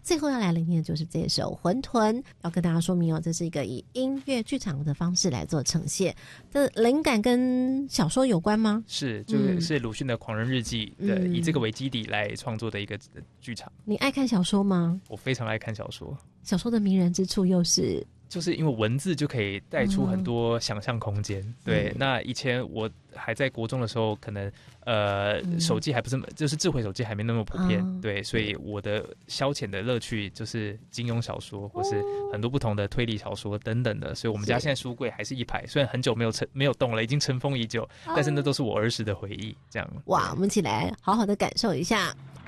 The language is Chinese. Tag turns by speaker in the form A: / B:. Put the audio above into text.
A: 最后要来聆听的就是这首《馄饨》，要跟大家说明哦，这是一个以音乐剧场的方式来做呈现。这灵感跟小说有关吗？
B: 是，就是鲁迅的《狂人日记》的，以这个为基底来创作的一个剧场。
A: 你爱看小说吗？
B: 我非常爱看小说。
A: 小说的迷人之处又是？
B: 就是因为文字就可以带出很多想象空间。对，那以前我还在国中的时候，可能手机还不是，就是智慧手机还没那么普遍。对，所以我的消遣的乐趣就是金庸小说，或是很多不同的推理小说等等的。所以我们家现在书柜还是一排，虽然很久没有动了，已经尘封已久，但是那都是我儿时的回忆。这样，
A: 哇，我们一起来好好的感受一下。